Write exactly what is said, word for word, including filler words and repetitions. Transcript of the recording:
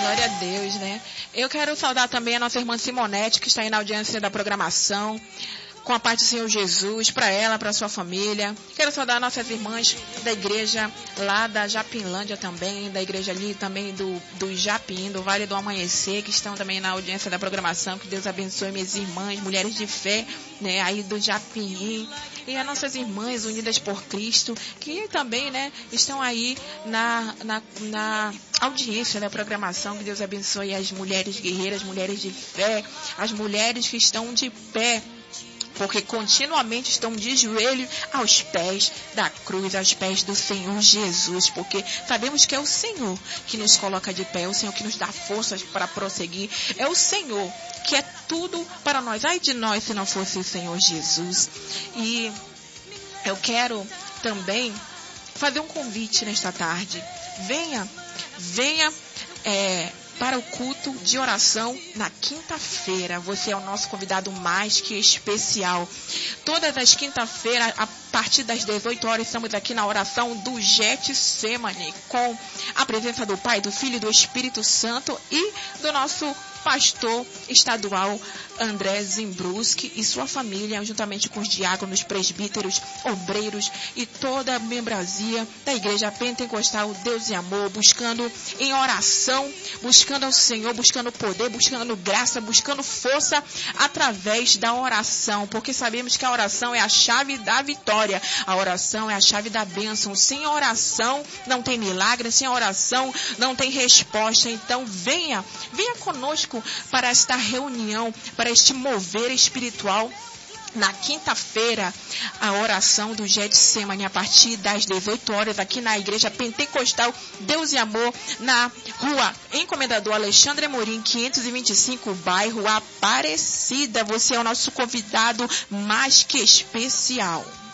Glória a Deus, né? Eu quero saudar também a nossa irmã Simonete, que está aí na audiência da programação. Com a paz do Senhor Jesus, para ela, para sua família. Quero saudar nossas irmãs da igreja lá da Japinlândia também, da igreja ali também do, do Japim, do Vale do Amanhecer, que estão também na audiência da programação. Que Deus abençoe minhas irmãs, mulheres de fé, né, aí do Japim. E as nossas irmãs unidas por Cristo, que também, né, estão aí na, na, na audiência da programação. Que Deus abençoe as mulheres guerreiras, mulheres de fé, as mulheres que estão de pé, porque continuamente estão de joelho aos pés da cruz, aos pés do Senhor Jesus, porque sabemos que é o Senhor que nos coloca de pé, é o Senhor que nos dá forças para prosseguir, é o Senhor que é tudo para nós. Ai de nós se não fosse o Senhor Jesus. E eu quero também fazer um convite nesta tarde. Venha, venha, é, para o culto de oração na quinta-feira. Você é o nosso convidado mais que especial. Todas as quinta-feiras, a partir das dezoito horas, estamos aqui na oração do Getsemane, com a presença do Pai, do Filho e do Espírito Santo e do nosso pastor estadual André Zimbruski e sua família, juntamente com os diáconos, presbíteros, obreiros e toda a membresia da Igreja Pentecostal Deus e Amor, buscando em oração, buscando ao Senhor, buscando poder, buscando graça, buscando força através da oração, porque sabemos que a oração é a chave da vitória, a oração é a chave da bênção. Sem oração não tem milagre, sem oração não tem resposta. Então venha, venha conosco para esta reunião, para este mover espiritual. Na quinta-feira, a oração do Getsemane, a partir das dezoito horas, aqui na Igreja Pentecostal Deus e Amor, na rua Encomendador Alexandre Amorim, quinhentos e vinte e cinco, bairro Aparecida. Você é o nosso convidado mais que especial.